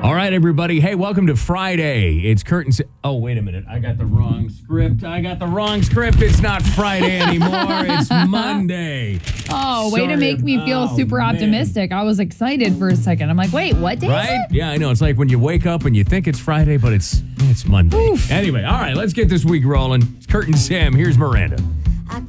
All right, everybody. Hey, welcome to Friday. It's Kurt and... Oh, wait a minute. I got the wrong script. It's not Friday anymore. It's Monday. Oh, way to make me feel super optimistic. I was excited for a second. I'm like, wait, what day is it? Yeah, I know. It's like when you wake up and you think it's Friday, but it's Monday. Oof. Anyway, all right, let's get this week rolling. It's Kurt and Sam. Here's Miranda.